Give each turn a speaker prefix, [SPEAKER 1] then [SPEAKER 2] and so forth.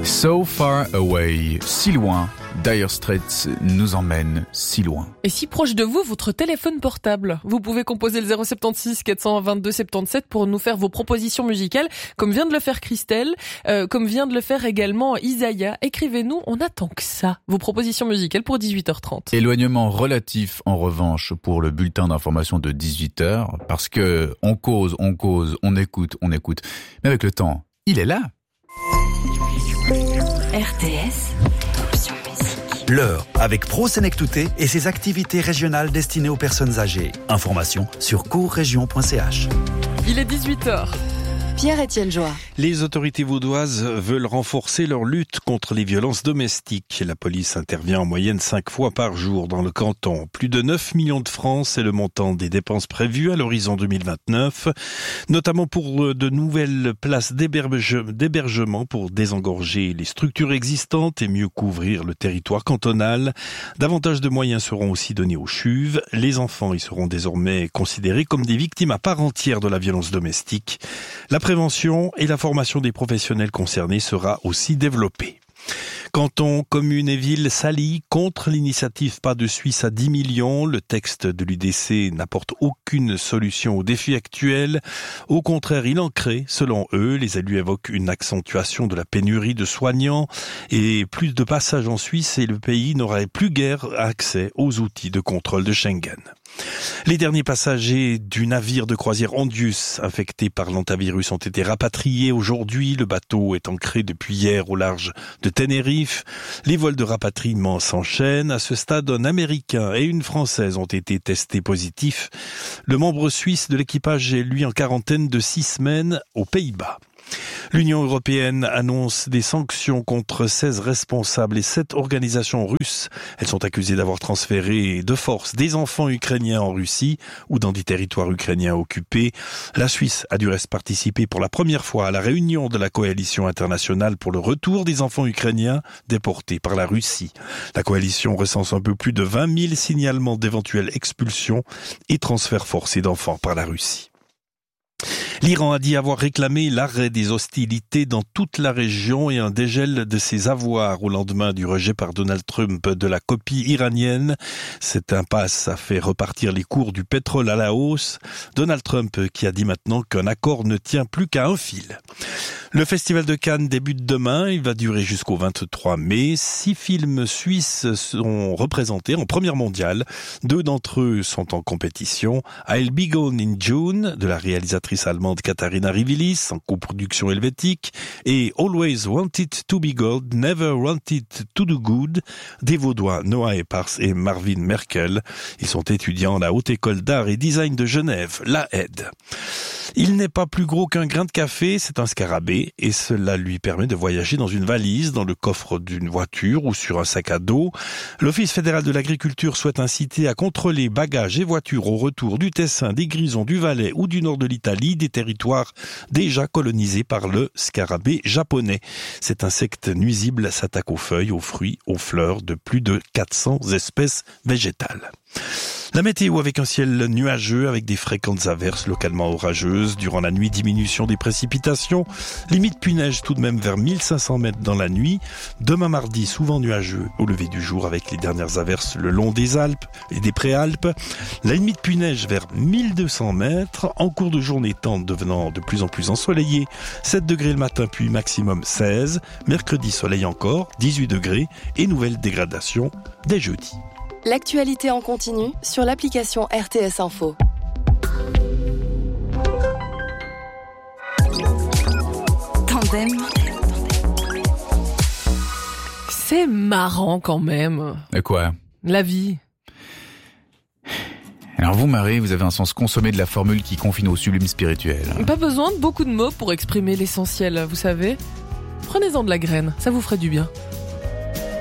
[SPEAKER 1] So far away, si loin. Dire Straits nous emmène si loin.
[SPEAKER 2] Et si proche de vous, votre téléphone portable. Vous pouvez composer le 076 422 77 pour nous faire vos propositions musicales, comme vient de le faire Christelle, comme vient de le faire également Isaiah. Écrivez-nous, on attend que ça. Vos propositions musicales pour 18h30.
[SPEAKER 1] Éloignement relatif, en revanche, pour le bulletin d'information de 18h, parce que on cause, on écoute. Mais avec le temps, il est là.
[SPEAKER 3] RTS, Option Musique.
[SPEAKER 4] L'heure avec Pro Sénectouté et ses activités régionales destinées aux personnes âgées. Information sur courregion.ch.
[SPEAKER 2] Il est 18h.
[SPEAKER 3] Pierre-Étienne Joie.
[SPEAKER 5] Les autorités vaudoises veulent renforcer leur lutte contre les violences domestiques. La police intervient en moyenne 5 fois par jour dans le canton. Plus de 9 millions de francs, c'est le montant des dépenses prévues à l'horizon 2029, notamment pour de nouvelles places d'hébergement pour désengorger les structures existantes et mieux couvrir le territoire cantonal. Davantage de moyens seront aussi donnés aux chuves. Les enfants y seront désormais considérés comme des victimes à part entière de la violence domestique. La prévention et la formation des professionnels concernés sera aussi développée. Canton, communes et villes s'allient contre l'initiative Pas de Suisse à 10 millions. Le texte de l'UDC n'apporte aucune solution aux défis actuels. Au contraire, il en crée, selon eux. Les élus évoquent une accentuation de la pénurie de soignants et plus de passages en Suisse et le pays n'aurait plus guère accès aux outils de contrôle de Schengen. Les derniers passagers du navire de croisière Ondius infecté par l'hantavirus ont été rapatriés aujourd'hui. Le bateau est ancré depuis hier au large de Tenerife. Les vols de rapatriement s'enchaînent. À ce stade, un Américain et une Française ont été testés positifs. Le membre suisse de l'équipage est lui en quarantaine de 6 semaines aux Pays-Bas. L'Union européenne annonce des sanctions contre 16 responsables et 7 organisations russes. Elles sont accusées d'avoir transféré de force des enfants ukrainiens en Russie ou dans des territoires ukrainiens occupés. La Suisse a du reste participé pour la première fois à la réunion de la coalition internationale pour le retour des enfants ukrainiens déportés par la Russie. La coalition recense un peu plus de 20 000 signalements d'éventuelles expulsions et transferts forcés d'enfants par la Russie. L'Iran a dit avoir réclamé l'arrêt des hostilités dans toute la région et un dégel de ses avoirs au lendemain du rejet par Donald Trump de la copie iranienne. Cette impasse a fait repartir les cours du pétrole à la hausse. Donald Trump qui a dit maintenant qu'un accord ne tient plus qu'à un fil. Le Festival de Cannes débute demain, il va durer jusqu'au 23 mai. 6 films suisses sont représentés en première mondiale. 2 d'entre eux sont en compétition. I'll Be Gone in June, de la réalisatrice allemande Katharina Rivilis, en coproduction helvétique, et Always Wanted to Be Good, Never Wanted to Do Good, des Vaudois Noah Epars et Marvin Merkel. Ils sont étudiants à la Haute École d'Art et Design de Genève, la HED. Il n'est pas plus gros qu'un grain de café, c'est un scarabée et cela lui permet de voyager dans une valise, dans le coffre d'une voiture ou sur un sac à dos. L'Office fédéral de l'agriculture souhaite inciter à contrôler bagages et voitures au retour du Tessin, des Grisons, du Valais ou du nord de l'Italie, des territoires déjà colonisés par le scarabée japonais. Cet insecte nuisible s'attaque aux feuilles, aux fruits, aux fleurs de plus de 400 espèces végétales. La météo avec un ciel nuageux avec des fréquentes averses localement orageuses. Durant la nuit, diminution des précipitations. Limite pluie-neige tout de même vers 1500 mètres dans la nuit. Demain mardi, souvent nuageux au lever du jour avec les dernières averses le long des Alpes et des Préalpes. La limite pluie-neige vers 1200 mètres. En cours de journée, temps devenant de plus en plus ensoleillé. 7 degrés le matin puis maximum 16. Mercredi, soleil encore, 18 degrés et nouvelle dégradation dès jeudi.
[SPEAKER 3] L'actualité en continu sur l'application RTS Info. Tandem.
[SPEAKER 2] C'est marrant quand même.
[SPEAKER 1] Et quoi ?
[SPEAKER 2] La vie.
[SPEAKER 1] Alors vous, Marie, vous avez un sens consommé de la formule qui confine au sublime spirituel.
[SPEAKER 2] Pas besoin de beaucoup de mots pour exprimer l'essentiel, vous savez. Prenez-en de la graine, ça vous ferait du bien.